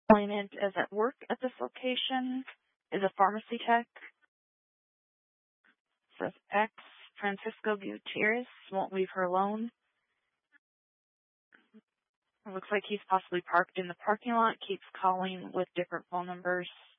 Employment is at work at this location, is a pharmacy tech. Says X, Francisco Gutierrez, won't leave her alone. It looks like he's possibly parked in the parking lot, keeps calling with different phone numbers.